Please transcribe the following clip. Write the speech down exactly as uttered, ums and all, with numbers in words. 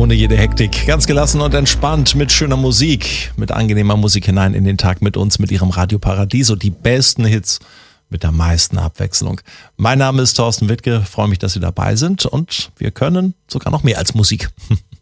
ohne jede Hektik. Ganz gelassen und entspannt mit schöner Musik, mit angenehmer Musik hinein in den Tag mit uns, mit Ihrem Radio Paradiso. Die besten Hits mit der meisten Abwechslung. Mein Name ist Thorsten Wittke, freue mich, dass Sie dabei sind und wir können sogar noch mehr als Musik.